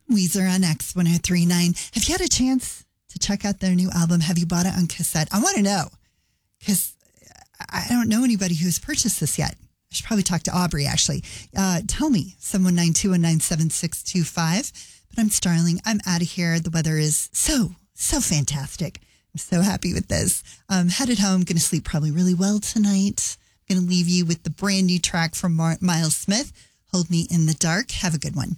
Weezer on X1039. Have you had a chance to check out their new album? Have you bought it on cassette? I want to know because I don't know anybody who's purchased this yet. I should probably talk to Aubrey, actually. Tell me, 719-219-7625. But I'm Starling. I'm out of here. The weather is so fantastic. I'm so happy with this. Headed home. Going to sleep probably really well tonight. I'm going to leave you with the brand new track from Miles Smith, Hold Me in the Dark. Have a good one.